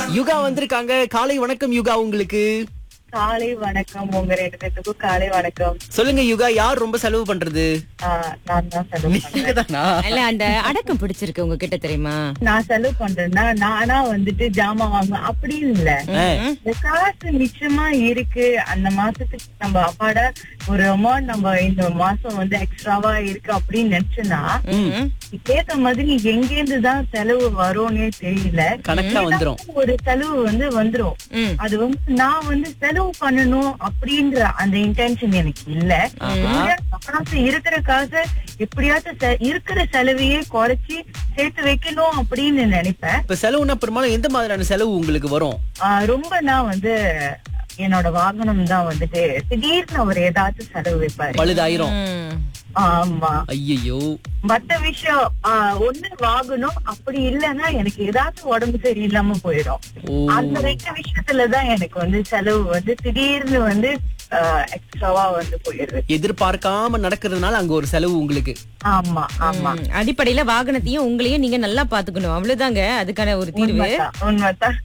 யுகா வந்திருக்காங்க. காலை வணக்கம் யுகா உங்களுக்கு. காலை வணக்கம். உங்க ரெண்டு பேத்துக்கும் காலை வணக்கம். சொல்லுங்க யுகா, யார் ரொம்ப செலவு பண்றது? நான் தான் செலவு பண்றேன். நீங்கதானா? இல்ல அந்த அடக்கம் பிடிச்சிருக்கு உங்ககிட்ட தெரியுமா? நான் செலவு பண்றேன்னா நானா வந்துட்டு ஜாமான் வாங்குவேன் அப்படின்னு இல்ல. இந்த காசு மிச்சமா இருக்கு, அந்த மாசத்துக்கு நம்ம அப்பாட ஒரு அமௌண்ட் நம்ம இந்த மாசம் வந்து எக்ஸ்ட்ராவா இருக்கு அப்படின்னு நினைச்சுன்னா ஏத்த மாதிரி எங்கேருந்து தான் செலவு வரும்னே தெரியல. கணக்கா வந்துரும். ஒரு செலவு வந்து வந்துரும். அது வந்து நான் வந்து செலவு பண்ணணும் அப்படின்ற அந்த இன்டென்ஷன் எனக்கு இல்ல. காசு இருக்கிற காசை எப்படியாச்சும் இருக்கிற செலவையே குறைச்சி சேர்த்து வைக்கணும் அப்படின்னு நினைப்பேன். இப்ப செலவுனா பெரும்பாலும் எந்த மாதிரியான செலவு உங்களுக்கு வரும்? ரொம்ப நான் வந்து என்னோட வாகனம் தான் வந்துட்டு திடீர்னு அவர் ஏதாச்சும் செலவு வைப்பாரு. பழுதாயிரும். ஆமா. ஐயோ. மத்த விஷயம் ஒண்ணு வாங்கணும், அப்படி இல்லைன்னா எனக்கு ஏதாச்சும் உடம்பு சரியில்லாம போயிடும். அந்த ரெண்டு விஷயத்துலதான் எனக்கு வந்து செலவு வந்து திடீர்னு வந்து எக்ஸ்ட்ராவா வந்து போயிடுது. எதிர்பார்க்காம நடக்கிறதுனால அங்க ஒரு செலவு உங்களுக்கு. ஆமா ஆமா. அடிப்படையில வாகனத்தையும் உங்களையும் நீங்க நல்லா பாத்துக்கணும், அவ்வளவுதாங்க அதுக்கான ஒரு தீர்வு. உண்மைதான்.